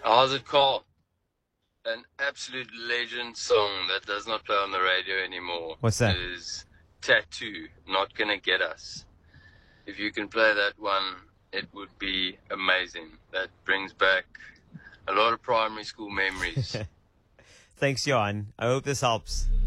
How's it called? An absolute legend song that does not play on the radio anymore. What's that? Is Tattoo, Not Gonna Get Us. If you can play that one, it would be amazing. That brings back a lot of primary school memories. Thanks, Johan. I hope this helps.